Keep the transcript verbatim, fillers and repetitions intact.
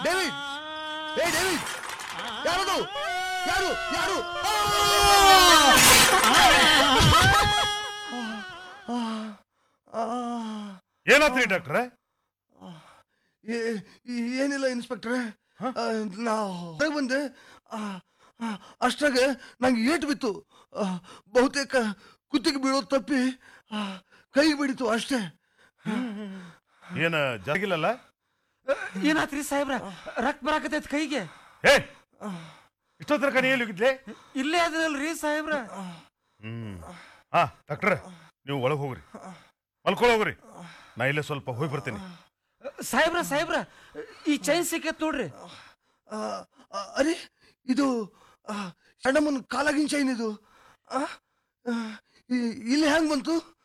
David ಏ David ಯಾರದು ಯಾರು ಯಾರು ಏನಾತ್ರಿ ಡಾಕ್ಟ್ರೆ? ಏನಿಲ್ಲ ಇನ್ಸ್ಪೆಕ್ಟ್ರೆ, ನಾವು ಬಂದೆ ಅಷ್ಟಾಗೆ ನಂಗೆ ಏಟು ಬಿತ್ತು. ಬಹುತೇಕ ಕುತ್ತಿಗೆ ಬೀಳೋದು ತಪ್ಪಿ ಕೈಗೆ ಬಿಡಿತು ಅಷ್ಟೇ. ಏನ ಜರಗಿಲ್ಲಲ್ಲ? ಏನಾತ್ರಿ ಸಾಹೇಬ್ರ? ರಕ್ತ ಬರಾಕತೈತ್ ಕೈಗೆ. ಏ ಇಷ್ಟೊತ್ತರ ಕಣಿ ಎಲ್ಲಿಗಿದ್ಲೆ? ಇಲ್ಲೇ ಅದಲ್ರಿ ಸಾಹೇಬ್ರ. ಹ್ಮ್ ಹಾ ಡಾಕ್ಟ್ರೆ, ನೀವು ಒಳಗೆ ಹೋಗ್ರಿ, ಮಲ್ಕೊಳ ಹೋಗ್ರಿ, ನಾ ಇಲ್ಲೇ ಸ್ವಲ್ಪ ಹೋಗಿ ಬರ್ತೀನಿ. ಸಾಹೇಬ್ರ ಸಾಹೇಬ್ರ ಈ ಚೈನ್ ಸಿಕ್ಕತ್ ನೋಡ್ರಿ. ಅರೆ ಇದು ಸಣ್ಣಮ್ಮನ ಕಾಲಾಗಿನ ಚೈನ್ ಇದು. ಇಲ್ಲಿ ಹೆಂಗ್ ಬಂತು?